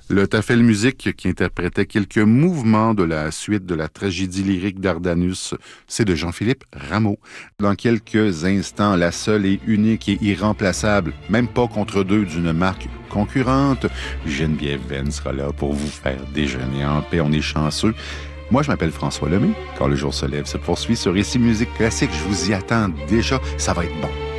Le Tafel Musique, qui interprétait quelques mouvements de la suite de la tragédie lyrique d'Ardanus, c'est de Jean-Philippe Rameau. Dans quelques instants, la seule et unique et irremplaçable, même pas contre deux d'une marque concurrente, Geneviève Venn sera là pour vous faire déjeuner en paix. On est chanceux. Moi, je m'appelle François Lemay. Quand le jour se lève, se poursuit sur Récit Musique Classique. Je vous y attends déjà. Ça va être bon.